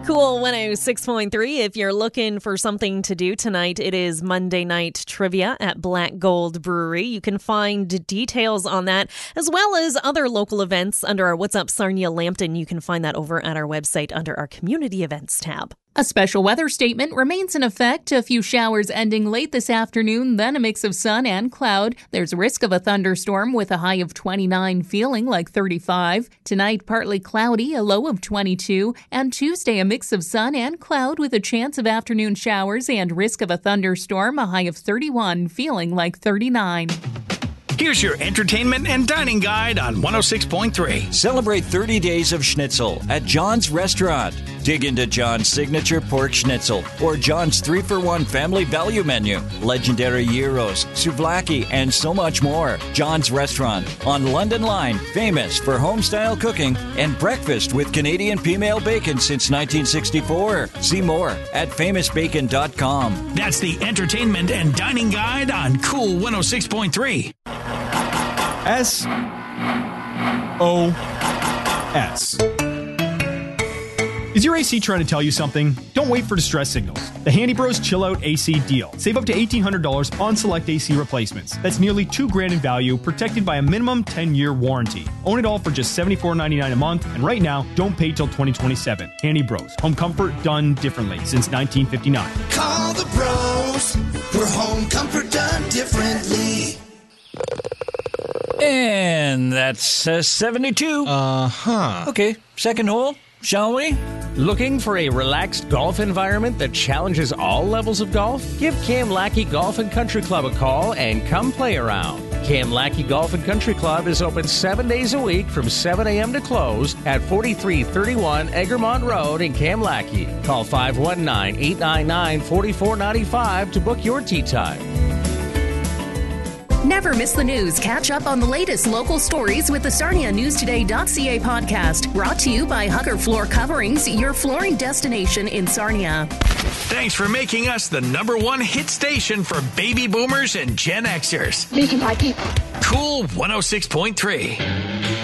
Cool 106.3. If you're looking for something to do tonight, it is Monday Night Trivia at Black Gold Brewery. You can find details on that as well as other local events under our What's Up Sarnia Lambton. You can find that over at our website under our Community Events tab. A special weather statement remains in effect. A few showers ending late this afternoon, then a mix of sun and cloud. There's risk of a thunderstorm with a high of 29, feeling like 35. Tonight, partly cloudy, a low of 22. And Tuesday, a mix of sun and cloud with a chance of afternoon showers and risk of a thunderstorm, a high of 31, feeling like 39. Here's your entertainment and dining guide on 106.3. Celebrate 30 days of schnitzel at John's Restaurant. Dig into John's signature pork schnitzel or John's 3-for-1 family value menu, legendary gyros, souvlaki, and so much more. John's Restaurant on London Line, famous for home-style cooking and breakfast with Canadian female bacon since 1964. See more at famousbacon.com. That's the entertainment and dining guide on Cool 106.3. SOS. Is your AC trying to tell you something? Don't wait for distress signals. The Handy Bros Chill Out AC deal. Save up to $1,800 on select AC replacements. That's nearly $2,000 in value, protected by a minimum 10-year warranty. Own it all for just $74.99 a month, and right now, don't pay till 2027. Handy Bros. Home comfort done differently since 1959. Call the pros for home comfort done differently. And that's 72. Okay, second hole, shall we? Looking for a relaxed golf environment that challenges all levels of golf? Give Cam Lackey Golf and Country Club a call and come play around. Cam Lackey Golf and Country Club is open 7 days a week from 7 a.m. to close at 4331 Egremont Road in Cam Lackey. Call 519-899-4495 to book your tee time. Never miss the news. Catch up on the latest local stories with the SarniaNewsToday.ca podcast. Brought to you by Hugger Floor Coverings, your flooring destination in Sarnia. Thanks for making us the #1 hit station for baby boomers and Gen Xers. Meet my people. Cool 106.3.